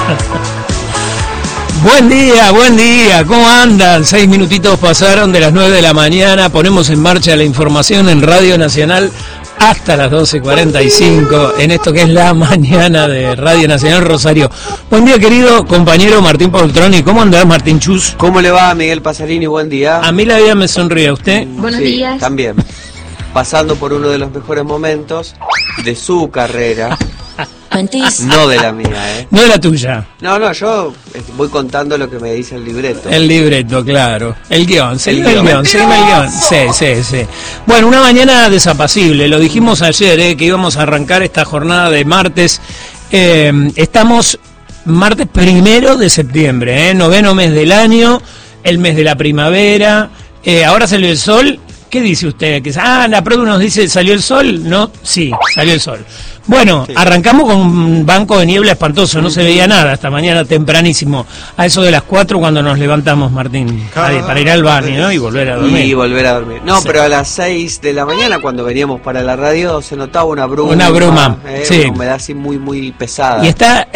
Buen día, ¿cómo andan? 6 minutitos pasaron de las 9 de la mañana, ponemos en marcha la información en Radio Nacional hasta las 12:45 en esto que es la mañana de Radio Nacional Rosario. Buen día, querido compañero Martín Poltroni, ¿cómo andás, Martín Chus? ¿Cómo le va, Miguel Pasarini? Buen día. A mí la vida me sonríe, ¿a usted? Buenos días. También, pasando por uno de los mejores momentos de su carrera. Mentís. No de la mía, ¿eh? No de la tuya. No, yo voy contando lo que me dice el libreto. El libreto, claro. El guión, seguime el guión. Sí. Bueno, una mañana desapacible. Lo dijimos ayer, que íbamos a arrancar esta jornada de martes. Estamos martes 1 de septiembre, noveno mes del año, el mes de la primavera. Ahora salió el sol. ¿Qué dice usted? La prueba nos dice, ¿salió el sol? No, sí, salió el sol. Bueno, sí. Arrancamos con un banco de niebla espantoso, no se veía nada esta mañana tempranísimo, a eso de las 4 cuando nos levantamos, Martín, para ir al baño, ¿no? Y volver a dormir. No, sí. Pero a las 6 de la mañana, cuando veníamos para la radio, se notaba una bruma. Sí. Una humedad así muy, muy pesada. ¿Y está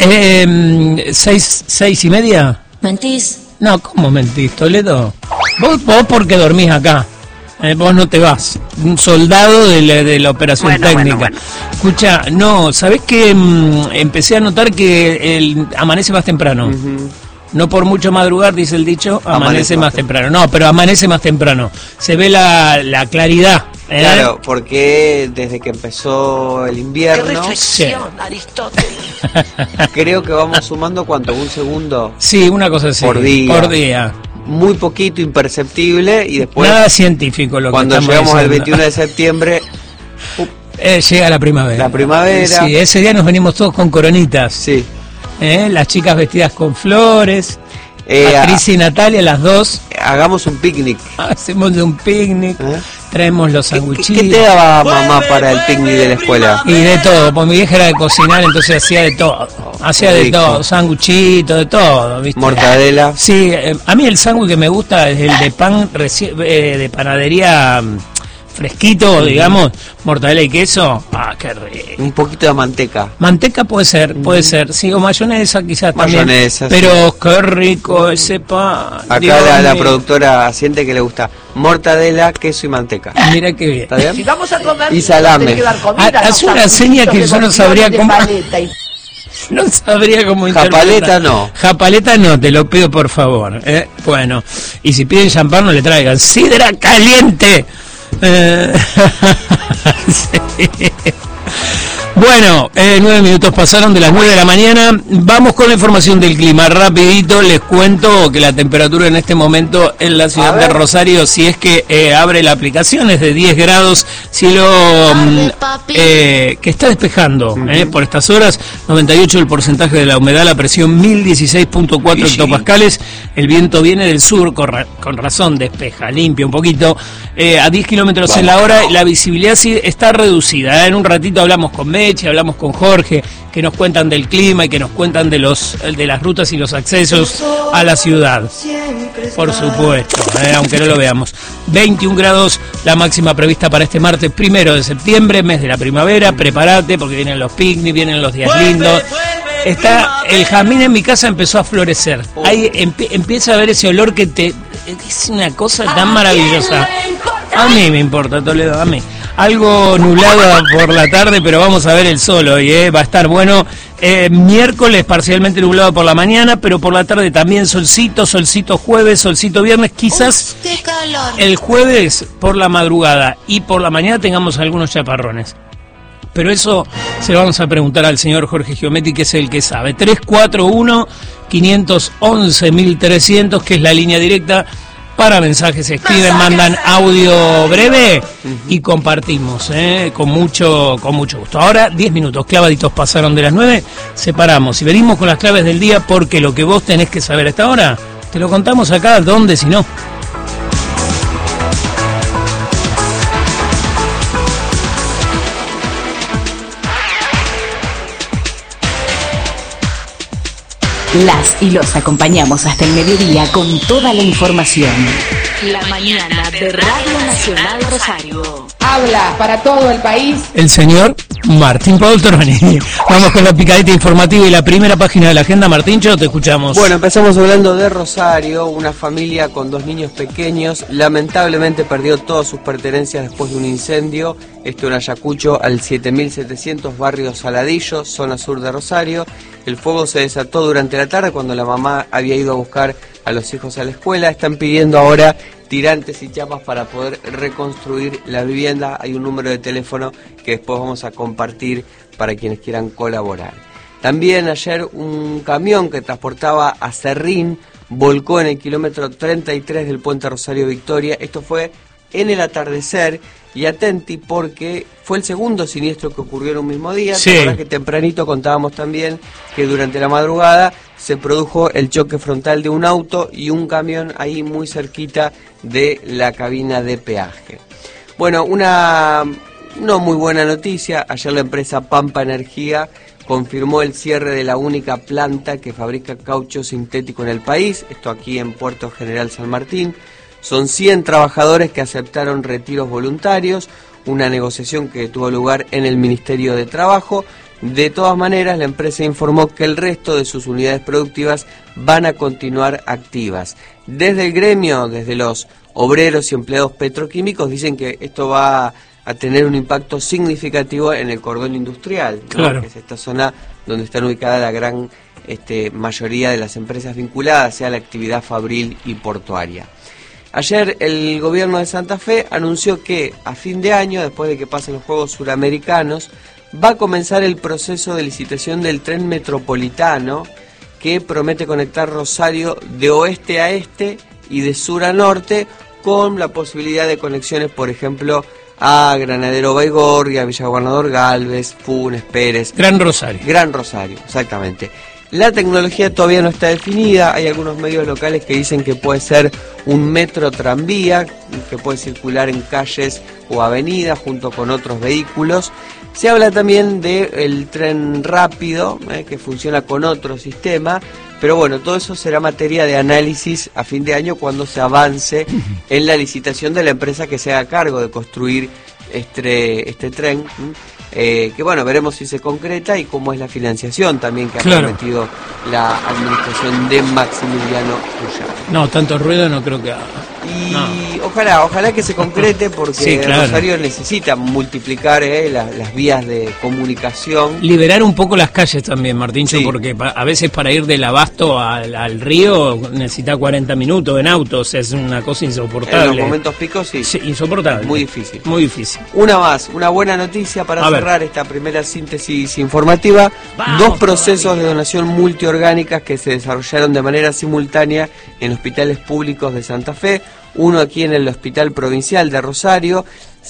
6:30? Mentís. No, ¿cómo mentís, Toledo? Vos porque dormís acá. Vos no te vas, un soldado de la operación técnica. Bueno. Escucha, no, ¿sabés qué? Empecé a notar que amanece más temprano. Uh-huh. No por mucho madrugar, dice el dicho, amanece más temprano. No, pero amanece más temprano. Se ve la claridad. Claro, porque desde que empezó el invierno... ¡Qué reflexión, Aristóteles! Creo que vamos sumando, ¿cuánto? ¿Un segundo? Sí, una cosa así. Por día. Muy poquito, imperceptible, y después... Nada científico lo que cuando llegamos al 21 de septiembre... llega la primavera. La primavera. Sí, ese día nos venimos todos con coronitas. Sí. Las chicas vestidas con flores. Patricia y Natalia, las dos. Hagamos un picnic. Hacemos un picnic. Traemos los sanguchitos. ¿Qué te daba mamá para el picnic de la escuela? Y de todo, porque mi vieja era de cocinar, entonces hacía de todo. De todo, sanguchitos, de todo, ¿viste? Mortadela. Sí, a mí el sándwich que me gusta es el de pan de panadería fresquito, digamos, mortadela y queso. Qué rico. Un poquito de manteca. Manteca puede ser, sí, o mayonesa quizás también. Pero sí. Qué rico ese pan. Acá la productora siente que le gusta mortadela, queso y manteca. Mira qué bien. ¿Está bien? Si vamos a comer, y salame. Hace una seña que yo no sabría cómo... No sabría cómo interpretar. Japaleta no, te lo pido por favor. Bueno, y si piden champán no le traigan sidra caliente. Sí. Bueno, 9 minutos pasaron de las 9 de la mañana. Vamos con la información del clima. Rapidito les cuento que la temperatura en este momento en la ciudad de Rosario, si es que abre la aplicación, es de 10 grados, cielo que está despejando por estas horas, 98 el porcentaje de la humedad, la presión 1016.4 hectopascales, el viento viene del sur, con razón despeja, limpia un poquito, a 10 kilómetros en la hora, la visibilidad sí está reducida. En un ratito hablamos con Meche, hablamos con Jorge, que nos cuentan del clima y que nos cuentan de las rutas y los accesos a la ciudad. Por supuesto, aunque no lo veamos. 21 grados la máxima prevista para este martes 1 de septiembre, mes de la primavera. Prepárate porque vienen los picnics, vienen los días lindos. El jazmín en mi casa empezó a florecer. Ahí empieza a ver ese olor que es una cosa tan maravillosa. A mí me importa, Toledo, a mí. Algo nublado por la tarde, pero vamos a ver el sol hoy, va a estar bueno. Miércoles parcialmente nublado por la mañana, pero por la tarde también solcito jueves, solcito viernes, quizás el jueves por la madrugada y por la mañana tengamos algunos chaparrones. Pero eso se lo vamos a preguntar al señor Jorge Giometti, que es el que sabe. 341-511-1300, que es la línea directa. Para mensajes se escriben, mandan audio breve y compartimos con mucho gusto. Ahora 10 minutos clavaditos pasaron de las 9, separamos y venimos con las claves del día, porque lo que vos tenés que saber a esta hora te lo contamos acá, ¿dónde si no? Las y los acompañamos hasta el mediodía con toda la información. La mañana de Radio Nacional Rosario. Habla para todo el país el señor Martín Poltroni. Vamos con la picadita informativa y la primera página de la agenda. Martíncho, te escuchamos. Bueno, empezamos hablando de Rosario. Una familia con 2 niños pequeños lamentablemente perdió todas sus pertenencias después de un incendio. Esto en Ayacucho, al 7700 barrio Saladillo, zona sur de Rosario. El fuego se desató durante la tarde cuando la mamá había ido a buscar a los hijos a la escuela. Están pidiendo ahora tirantes y chapas para poder reconstruir la vivienda. Hay un número de teléfono que después vamos a compartir para quienes quieran colaborar. También ayer un camión que transportaba a Serrín volcó en el kilómetro 33 del puente Rosario Victoria. Esto fue en el atardecer, y atenti porque fue el segundo siniestro que ocurrió en un mismo día. Sí. La verdad que tempranito contábamos también que durante la madrugada se produjo el choque frontal de un auto y un camión ahí muy cerquita de la cabina de peaje. Bueno, una no muy buena noticia. Ayer la empresa Pampa Energía confirmó el cierre de la única planta que fabrica caucho sintético en el país, esto aquí en Puerto General San Martín. Son 100 trabajadores que aceptaron retiros voluntarios, una negociación que tuvo lugar en el Ministerio de Trabajo. De todas maneras, la empresa informó que el resto de sus unidades productivas van a continuar activas. Desde el gremio, desde los obreros y empleados petroquímicos, dicen que esto va a tener un impacto significativo en el cordón industrial, ¿no? Claro. Que es esta zona donde están ubicadas la gran mayoría de las empresas vinculadas sea la actividad fabril y portuaria. Ayer el gobierno de Santa Fe anunció que a fin de año, después de que pasen los Juegos Suramericanos, va a comenzar el proceso de licitación del tren metropolitano que promete conectar Rosario de oeste a este y de sur a norte, con la posibilidad de conexiones, por ejemplo, a Granadero Baigorria, Villa Gobernador Galvez, Funes, Pérez. Gran Rosario. Gran Rosario, exactamente. La tecnología todavía no está definida. Hay algunos medios locales que dicen que puede ser un metro tranvía, que puede circular en calles o avenidas junto con otros vehículos. Se habla también del tren rápido, que funciona con otro sistema, pero bueno, todo eso será materia de análisis a fin de año cuando se avance en la licitación de la empresa que se haga cargo de construir este tren. Que bueno, veremos si se concreta y cómo es la financiación también que ha prometido la administración de Maximiliano Puyaro. No, tanto ruido no creo que haga. Y no. ojalá que se concrete, porque Sí, claro. Rosario necesita multiplicar las vías de comunicación. Liberar un poco las calles también, Martíncho, Sí. porque a veces para ir del Abasto al río necesita 40 minutos en auto, o sea, es una cosa insoportable. En los momentos picos, sí. Sí, insoportable. Muy difícil. Muy difícil. Una más, una buena noticia para A ver. cerrar esta primera síntesis informativa. Vamos, 2 procesos todavía. de donación multiorgánicas que se desarrollaron de manera simultánea en hospitales públicos de Santa Fe. Uno aquí en el Hospital Provincial de Rosario.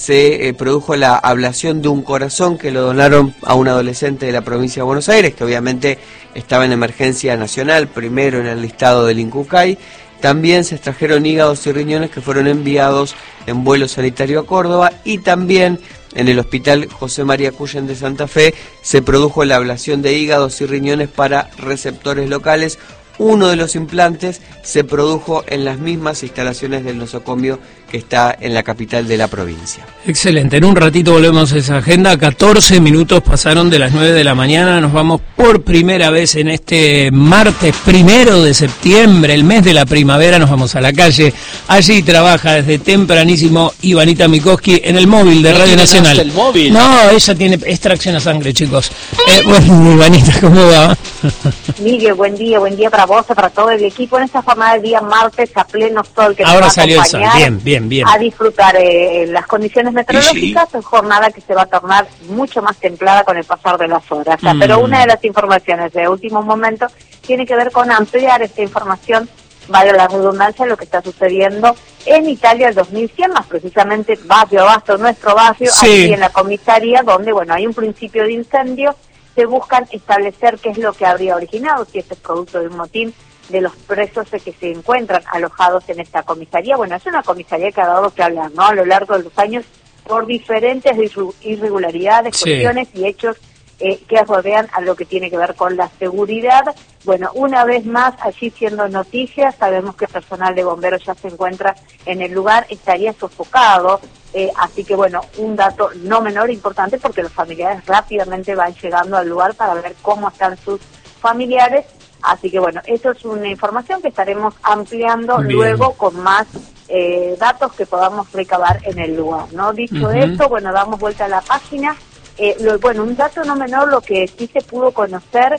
Se produjo la ablación de un corazón que lo donaron a un adolescente de la provincia de Buenos Aires, que obviamente estaba en emergencia nacional, primero en el listado del INCUCAI. También se extrajeron hígados y riñones que fueron enviados en vuelo sanitario a Córdoba, y también en el Hospital José María Cuyen de Santa Fe se produjo la ablación de hígados y riñones para receptores locales. Uno de los implantes se produjo en las mismas instalaciones del nosocomio que está en la capital de la provincia. Excelente, en un ratito volvemos a esa agenda. 14 minutos pasaron de las 9 de la mañana. Nos vamos por primera vez en este martes 1 de septiembre, el mes de la primavera. Nos vamos a la calle. Allí trabaja desde tempranísimo Ivanita Mikoski en el móvil de Radio Nacional. ¿El móvil? No, ella tiene extracción a sangre, chicos. Bueno, Ivanita, ¿cómo va? Miguel, buen día para vos, para todo el equipo en esta jornada de día martes a pleno sol que Ahora nos va a salió el sol, acompañar bien. a disfrutar las condiciones meteorológicas. Es jornada que se va a tornar mucho más templada con el pasar de las horas. Pero una de las informaciones de último momento tiene que ver con ampliar esta información, vale la redundancia, lo que está sucediendo en Italia el 2100, más precisamente barrio Abasto, nuestro barrio, Sí. aquí en la comisaría, donde bueno hay un principio de incendio. Se buscan establecer qué es lo que habría originado, si este es producto de un motín de los presos que se encuentran alojados en esta comisaría. Bueno, es una comisaría que ha dado que hablar, ¿no? A lo largo de los años, por diferentes irregularidades, Sí. cuestiones y hechos que rodean a lo que tiene que ver con la seguridad. Bueno, una vez más, allí siendo noticias, sabemos que el personal de bomberos ya se encuentra en el lugar, estaría sofocado, así que bueno, un dato no menor importante porque los familiares rápidamente van llegando al lugar para ver cómo están sus familiares, así que bueno, eso es una información que estaremos ampliando luego con más datos que podamos recabar en el lugar, ¿no? Dicho esto, bueno, damos vuelta a la página. Bueno, un dato no menor, lo que sí se pudo conocer,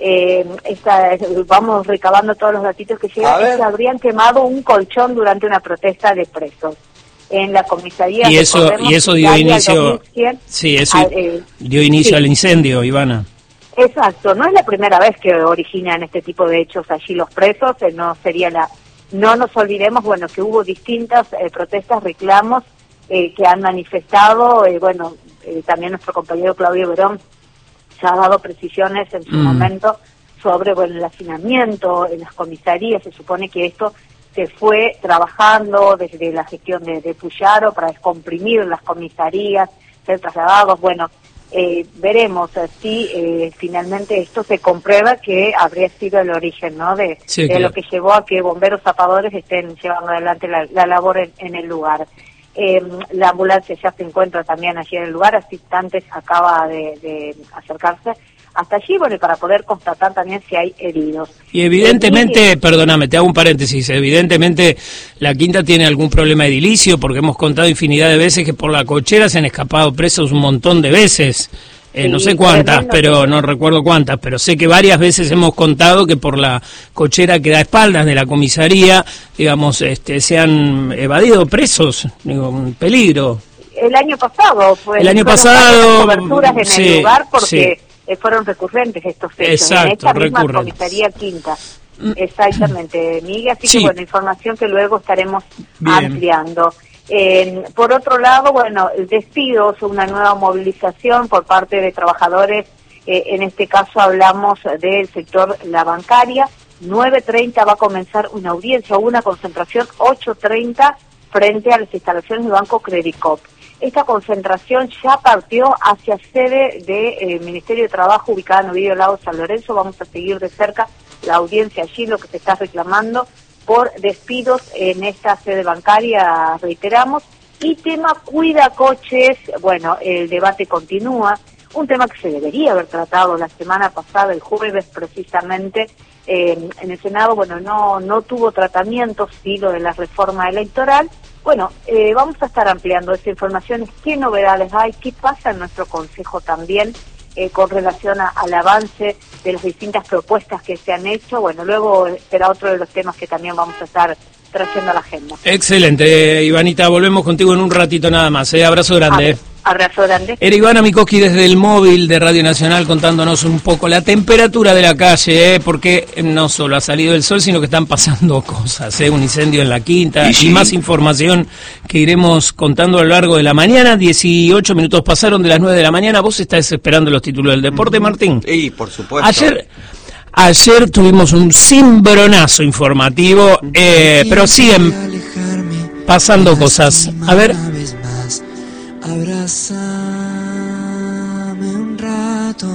vamos recabando todos los datitos que llegan, es que habrían quemado un colchón durante una protesta de presos en la comisaría. Y eso dio inicio, dio inicio al incendio, Ivana. Exacto, no es la primera vez que originan este tipo de hechos allí los presos, no nos olvidemos, bueno, que hubo distintas protestas, reclamos que han manifestado, también nuestro compañero Claudio Verón ya ha dado precisiones en su momento sobre el hacinamiento en las comisarías. Se supone que esto se fue trabajando desde la gestión de Puyaro para descomprimir las comisarías, ser trasladados. Bueno, veremos si finalmente esto se comprueba que habría sido el origen, ¿no? de lo que llevó a que bomberos zapadores estén llevando adelante la labor en el lugar. La ambulancia ya se encuentra también allí en el lugar, asistentes acaba de acercarse hasta allí, para poder constatar también si hay heridos. Y evidentemente, perdóname, te hago un paréntesis, evidentemente la Quinta tiene algún problema edilicio, porque hemos contado infinidad de veces que por la cochera se han escapado presos un montón de veces. No sé cuántas, pero no recuerdo cuántas, pero sé que varias veces hemos contado que por la cochera que da espaldas de la comisaría, digamos, se han evadido presos, un peligro. El año pasado fueron coberturas en el lugar porque fueron recurrentes estos hechos. Exacto, en esta misma comisaría Quinta. Exactamente, Miguel, así que información que luego estaremos ampliando. Por otro lado, despidos, una nueva movilización por parte de trabajadores, en este caso hablamos del sector la bancaria. 9:30 va a comenzar una audiencia o una concentración, 8:30 frente a las instalaciones del Banco Credicop. Esta concentración ya partió hacia sede del Ministerio de Trabajo ubicada en Ovidio Lago San Lorenzo. Vamos a seguir de cerca la audiencia allí, lo que se está reclamando por despidos en esta sede bancaria, reiteramos. Y tema cuidacoches, el debate continúa, un tema que se debería haber tratado la semana pasada, el jueves precisamente, en el Senado, no tuvo tratamiento, sí, lo de la reforma electoral. Vamos a estar ampliando esta información, qué novedades hay, qué pasa en nuestro Consejo también, con relación al avance de las distintas propuestas que se han hecho. Luego será otro de los temas que también vamos a estar trayendo a la agenda. Excelente, Ivanita, volvemos contigo en un ratito nada más. Abrazo grande. Abrazo grande. Era Ivana Mikoski desde el móvil de Radio Nacional contándonos un poco la temperatura de la calle, porque no solo ha salido el sol, sino que están pasando cosas, un incendio en la Quinta y más información que iremos contando a lo largo de la mañana. 18 minutos pasaron de las 9 de la mañana. ¿Vos estás esperando los títulos del deporte, Martín? Sí, por supuesto. Ayer tuvimos un cimbronazo informativo, pero siguen pasando cosas. A ver. Abrázame un rato.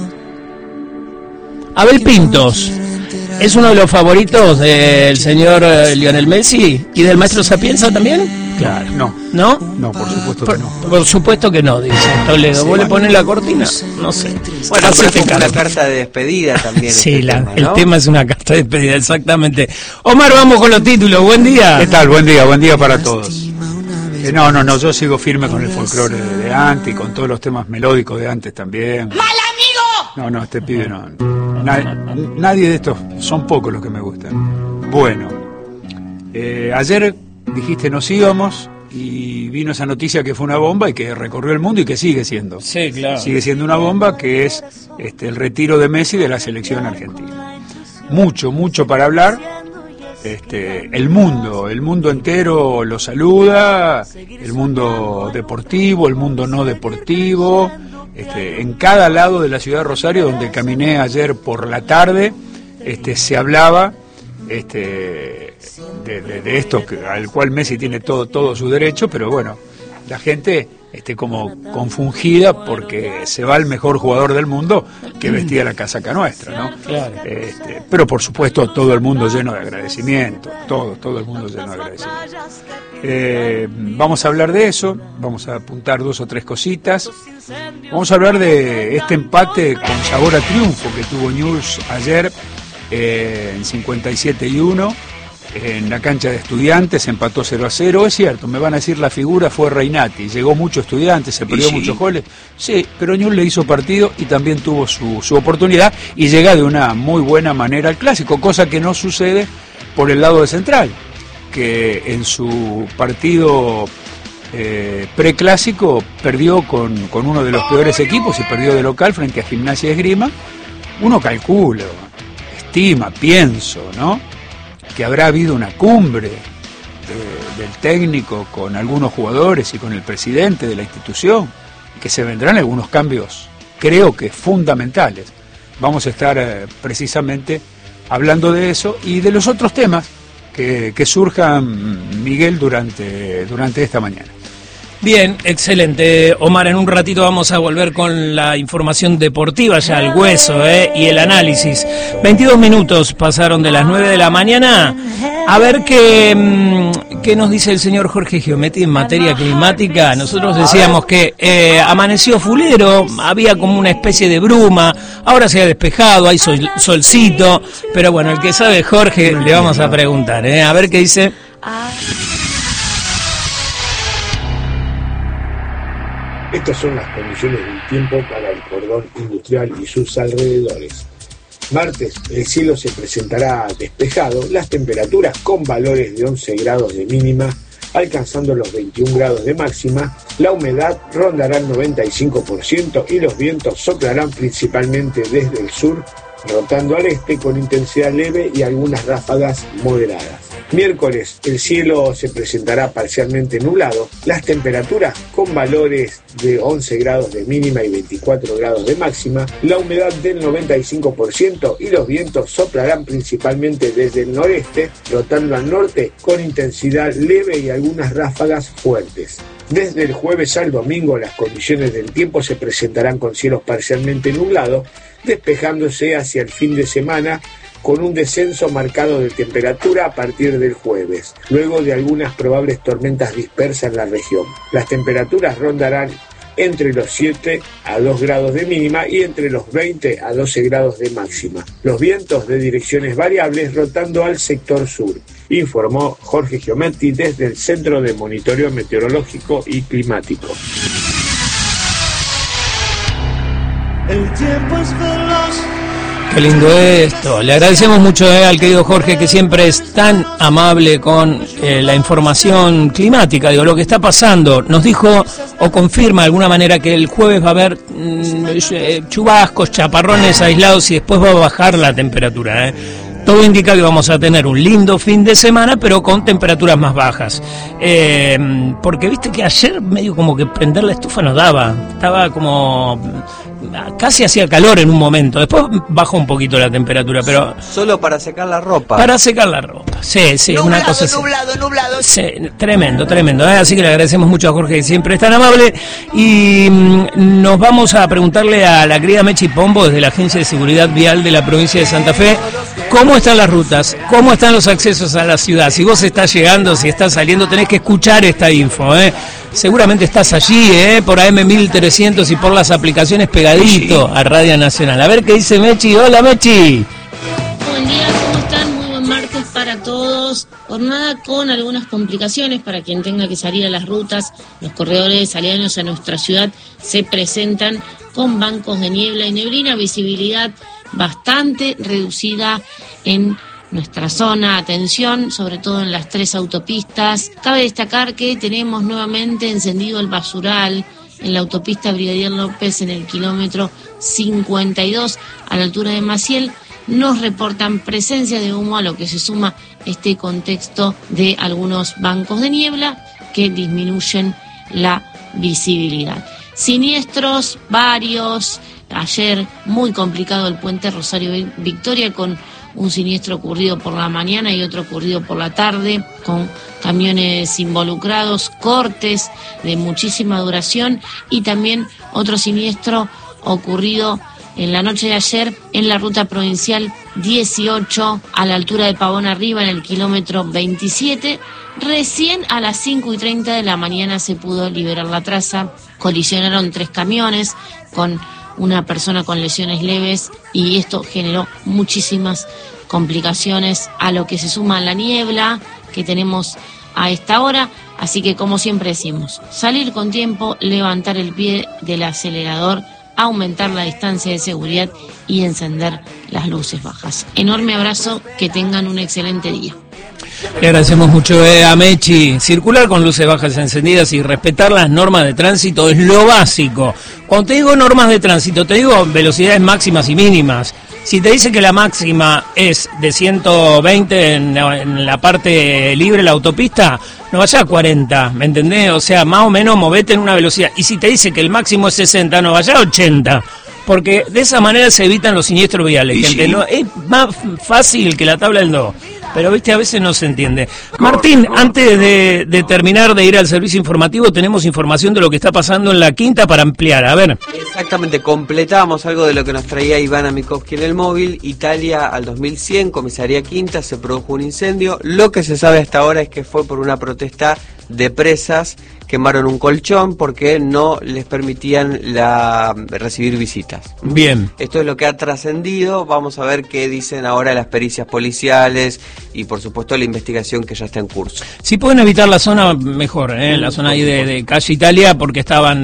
Abel Pintos es uno de los favoritos del señor Lionel Messi y del maestro Sapienza también. Claro, no. ¿No? No, por supuesto que no. Por supuesto que no, dice Toledo. ¿Vos le ponés la cortina? No sé. Pero es una carta de despedida también. Sí, el tema es una carta de despedida, exactamente. Omar, vamos con los títulos. Buen día. ¿Qué tal? Buen día para todos. No, yo sigo firme con el folclore de antes y con todos los temas melódicos de antes también. ¡Mal amigo! No, este pibe no. Nadie de estos, son pocos los que me gustan. Bueno, ayer dijiste nos íbamos y vino esa noticia que fue una bomba y que recorrió el mundo y que sigue siendo. Sí, claro. Sigue siendo una bomba, que es el retiro de Messi de la selección argentina. Mucho para hablar. El mundo entero lo saluda, el mundo deportivo, el mundo no deportivo, en cada lado de la ciudad de Rosario, donde caminé ayer por la tarde, se hablaba de esto al cual Messi tiene todo su derecho, pero bueno, la gente esté como confungida porque se va el mejor jugador del mundo que vestía la casaca nuestra, ¿no? Claro. Pero por supuesto todo el mundo lleno de agradecimiento, todo el mundo lleno de agradecimiento. Vamos a hablar de eso, vamos a apuntar 2 o 3 cositas. Vamos a hablar de este empate con sabor a triunfo que tuvo Newell's ayer en 57-1 en la cancha de Estudiantes, empató 0-0. Es cierto, me van a decir la figura fue Reinati, llegó mucho Estudiantes, se perdió muchos goles, sí, pero Newell's le hizo partido y también tuvo su oportunidad y llega de una muy buena manera al clásico, cosa que no sucede por el lado de Central, que en su partido preclásico perdió con uno de los peores equipos y perdió de local frente a Gimnasia y Esgrima. Uno calcula, estima, pienso, ¿no?, que habrá habido una cumbre del técnico con algunos jugadores y con el presidente de la institución, que se vendrán algunos cambios, creo que fundamentales. Vamos a estar precisamente hablando de eso y de los otros temas que surjan, Miguel, durante esta mañana. Bien, excelente. Omar, en un ratito vamos a volver con la información deportiva, ya al hueso, y el análisis. 22 minutos pasaron de las 9 de la mañana. A ver qué nos dice el señor Jorge Giometti en materia climática. Nosotros decíamos que amaneció fulero, había como una especie de bruma, ahora se ha despejado, hay solcito, pero bueno, el que sabe Jorge le vamos a preguntar, a ver qué dice. Estas son las condiciones del tiempo para el cordón industrial y sus alrededores. Martes, el cielo se presentará despejado, las temperaturas con valores de 11 grados de mínima, alcanzando los 21 grados de máxima, la humedad rondará el 95% y los vientos soplarán principalmente desde el sur, rotando al este con intensidad leve y algunas ráfagas moderadas. Miércoles, el cielo se presentará parcialmente nublado, las temperaturas con valores de 11 grados de mínima y 24 grados de máxima, la humedad del 95% y los vientos soplarán principalmente desde el noreste, rotando al norte con intensidad leve y algunas ráfagas fuertes. Desde el jueves al domingo las condiciones del tiempo se presentarán con cielos parcialmente nublados, despejándose hacia el fin de semana con un descenso marcado de temperatura a partir del jueves, luego de algunas probables tormentas dispersas en la región. Las temperaturas rondarán entre los 7 a 2 grados de mínima y entre los 20 a 12 grados de máxima. Los vientos de direcciones variables rotando al sector sur, informó Jorge Giometti desde el Centro de Monitoreo Meteorológico y Climático. El tiempo es veloz. Qué lindo esto. Le agradecemos mucho al querido Jorge, que siempre es tan amable con la información climática, digo, lo que está pasando. Nos dijo o confirma de alguna manera que el jueves va a haber chubascos, chaparrones aislados y después va a bajar la temperatura. Todo indica que vamos a tener un lindo fin de semana, pero con temperaturas más bajas. Porque viste que ayer medio como que prender la estufa nos daba. Estaba como... casi hacía calor en un momento, después bajó un poquito la temperatura, pero... Solo para secar la ropa. Para secar la ropa, sí, nublado, una cosa así. nublado. Sí, tremendo, así que le agradecemos mucho a Jorge, que siempre es tan amable, y nos vamos a preguntarle a la querida Mechi Pombo, desde la Agencia de Seguridad Vial de la provincia de Santa Fe, cómo están las rutas, cómo están los accesos a la ciudad. Si vos estás llegando, si estás saliendo, tenés que escuchar esta info, Seguramente estás allí, por AM 1300 y por las aplicaciones pegadito a Radio Nacional. A ver qué dice Mechi. Hola, Mechi. Buen día, ¿cómo están? Muy buen martes para todos. Jornada con algunas complicaciones para quien tenga que salir a las rutas. Los corredores aledaños a nuestra ciudad se presentan con bancos de niebla y neblina, visibilidad bastante reducida en nuestra zona. Atención, sobre todo en las 3 autopistas. Cabe destacar que tenemos nuevamente encendido el basural en la autopista Brigadier López en el kilómetro 52 a la altura de Maciel. Nos reportan presencia de humo, a lo que se suma este contexto de algunos bancos de niebla que disminuyen la visibilidad. Siniestros varios. Ayer muy complicado el puente Rosario Victoria con un siniestro ocurrido por la mañana y otro ocurrido por la tarde, con camiones involucrados, cortes de muchísima duración, y también otro siniestro ocurrido en la noche de ayer en la ruta provincial 18 a la altura de Pavón Arriba, en el kilómetro 27. Recién a las 5:30 de la mañana se pudo liberar la traza. Colisionaron 3 camiones con una persona con lesiones leves, y esto generó muchísimas complicaciones, a lo que se suma la niebla que tenemos a esta hora. Así que, como siempre decimos, salir con tiempo, levantar el pie del acelerador, aumentar la distancia de seguridad y encender las luces bajas. Enorme abrazo, que tengan un excelente día. Le agradecemos mucho a Mechi. Circular con luces bajas encendidas y respetar las normas de tránsito es lo básico. Cuando te digo normas de tránsito, te digo velocidades máximas y mínimas. Si te dice que la máxima es de 120 en la parte libre, la autopista, no vaya a 40, ¿me entendés? O sea, más o menos movete en una velocidad. Y si te dice que el máximo es 60, no vaya a 80. Porque de esa manera se evitan los siniestros viales, gente. Sí. No, es más fácil que la tabla del 2. Pero, viste, a veces no se entiende. Martín, antes de terminar de ir al servicio informativo, tenemos información de lo que está pasando en la Quinta para ampliar. A ver. Exactamente, completamos algo de lo que nos traía Ivana Mikovsky en el móvil. Italia al 2100, comisaría Quinta, se produjo un incendio. Lo que se sabe hasta ahora es que fue por una protesta de presas. Quemaron un colchón porque no les permitían recibir visitas. Bien. Esto es lo que ha trascendido. Vamos a ver qué dicen ahora las pericias policiales y, por supuesto, la investigación que ya está en curso. Si pueden evitar la zona, mejor, la zona ahí de calle Italia, porque estaban...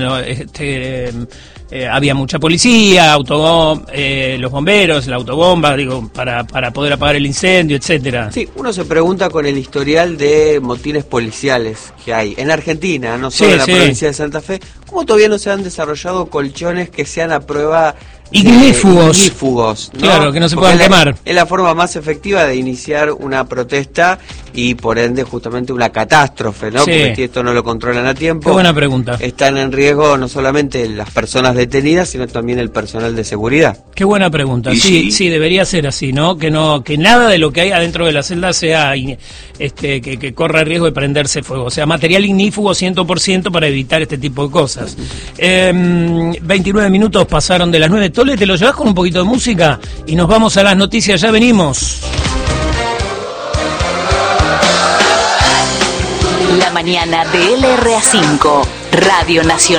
había mucha policía, los bomberos, la autobomba, digo, para poder apagar el incendio, etcétera. Sí, uno se pregunta con el historial de motines policiales que hay en Argentina, no solo en la provincia de Santa Fe, ¿cómo todavía no se han desarrollado colchones que sean a prueba ignífugos, ¿no? Claro, que no se puedan quemar. Es la forma más efectiva de iniciar una protesta y, por ende, justamente una catástrofe, ¿no? Sí. Porque si esto no lo controlan a tiempo... Qué buena pregunta. Están en riesgo no solamente las personas detenidas, sino también el personal de seguridad. Qué buena pregunta. Sí, debería ser así, ¿no? Que nada de lo que hay adentro de la celda sea que corra el riesgo de prenderse fuego. O sea, material ignífugo 100% para evitar este tipo de cosas. 29 minutos pasaron de las 9. Tole, ¿te lo llevas con un poquito de música? Y nos vamos a las noticias, ya venimos. La mañana de LRA5, Radio Nacional.